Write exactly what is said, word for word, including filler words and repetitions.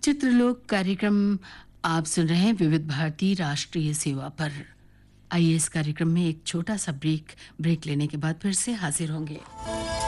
चित्रलोक कार्यक्रम आप सुन रहे हैं विविध भारती राष्ट्रीय सेवा पर। आइए इस कार्यक्रम में एक छोटा सा ब्रेक ब्रेक लेने के बाद फिर से हाजिर होंगे।